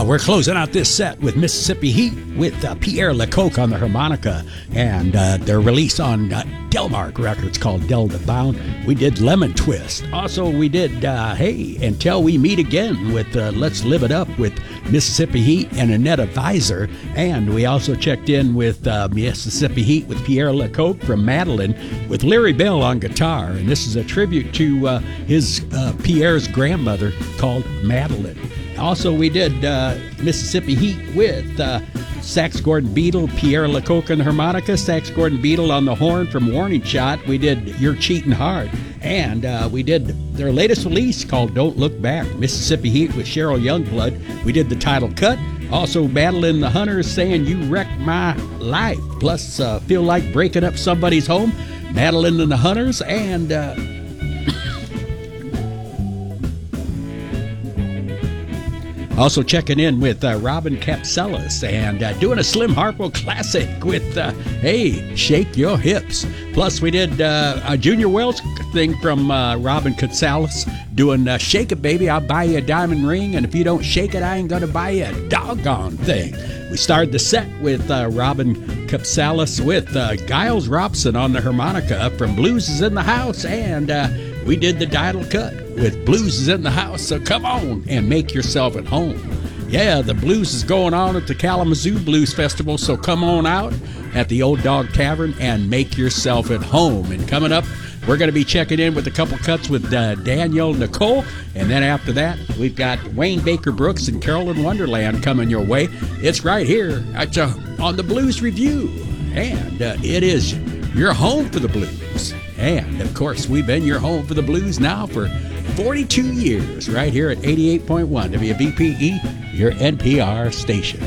we're closing out this set with Mississippi Heat with Pierre Lecoq on the harmonica and their release on Delmark Records called Delta Bound. We did Lemon Twist. Also, we did Hey, Until We Meet Again with Let's Live It Up with Mississippi Heat and Annette Visor. And we also checked in with Mississippi Heat with Pierre Lecoq from Madeline with Larry Bell on guitar. And this is a tribute to his Pierre's grandmother called Madeline. Also, we did Mississippi Heat with Sax Gordon Beetle, Pierre Lecoq on the harmonica, Sax Gordon Beetle on the horn from Warning Shot. We did You're Cheating Hard. And we did their latest release called Don't Look Back, Mississippi Heat with Cheryl Youngblood. We did the title cut. Also, Madeline the Hunters saying You Wrecked My Life. Plus, Feel Like Breaking Up Somebody's Home, Madeline and the Hunters. And also checking in with Robin Capsellis and doing a Slim Harpo classic with, Hey, Shake Your Hips. Plus, we did a Junior Wells thing from Robin Capsellis doing Shake It, Baby, I'll buy you a diamond ring, and if you don't shake it, I ain't going to buy you a doggone thing. We started the set with Robin Capsellis with Giles Robson on the harmonica from Blues is in the House, and we did the title cut with Blues is in the House, so come on and make yourself at home. Yeah, the blues is going on at the Kalamazoo Blues Festival, so come on out at the Old Dog Tavern and make yourself at home. And coming up, we're going to be checking in with a couple cuts with Danielle Nicole, and then after that, we've got Wayne Baker Brooks and Carolyn Wonderland coming your way. It's right here on the Blues Review, and it is your home for the blues. And, of course, we've been your home for the blues now for 42 years, right here at 88.1 WVPE, your NPR station.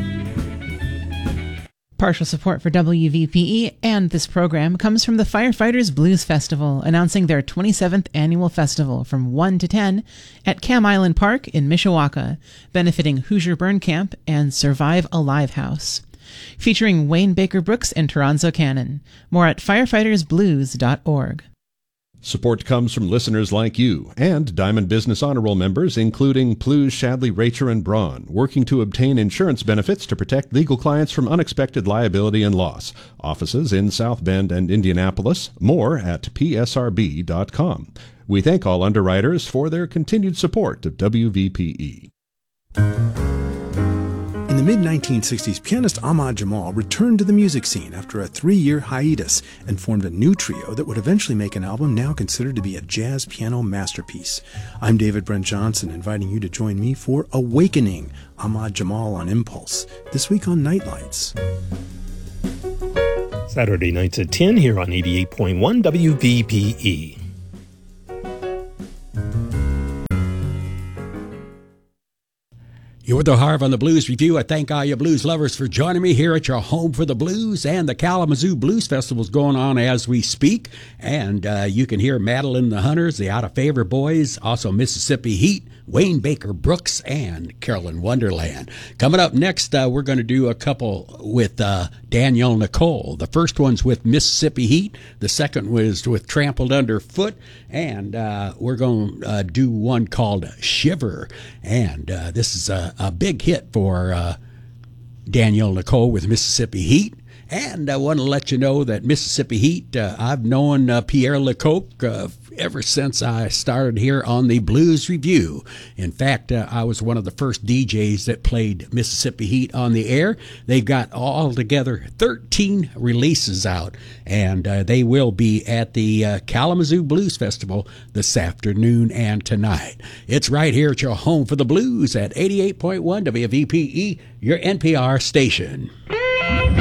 Partial support for WVPE and this program comes from the Firefighters Blues Festival, announcing their 27th annual festival from 1 to 10 at Cam Island Park in Mishawaka, benefiting Hoosier Burn Camp and Survive Alive House. Featuring Wayne Baker Brooks and Toronzo Cannon. More at firefightersblues.org. Support comes from listeners like you and Diamond Business Honor Roll members, including Plews, Shadley, Racher, and Braun, working to obtain insurance benefits to protect legal clients from unexpected liability and loss. Offices in South Bend and Indianapolis. More at psrb.com. We thank all underwriters for their continued support of WVPE. In the mid-1960s, pianist Ahmad Jamal returned to the music scene after a 3-year hiatus and formed a new trio that would eventually make an album now considered to be a jazz piano masterpiece. I'm David Brent Johnson, inviting you to join me for Awakening Ahmad Jamal on Impulse, this week on Nightlights. Saturday nights at 10 here on 88.1 WVPE. You're with the Harv on the Blues Review. I thank all you blues lovers for joining me here at your home for the blues, and the Kalamazoo Blues Festival is going on as we speak. And you can hear Madeline the Hunters, the Out of Favor Boys, also Mississippi Heat, Wayne Baker Brooks, and Carolyn Wonderland. Coming up next, we're going to do a couple with Danielle Nicole. The first one's with Mississippi Heat. The second was with Trampled Underfoot. And we're going to do one called Shiver. And this is a big hit for Danielle Nicole with Mississippi Heat. And I want to let you know that Mississippi Heat, I've known Pierre Lecoq ever since I started here on the Blues Review. In fact, I was one of the first DJs that played Mississippi Heat on the air. They've got altogether 13 releases out, and they will be at the Kalamazoo Blues Festival this afternoon and tonight. It's right here at your home for the blues at 88.1 WVPE, your NPR station.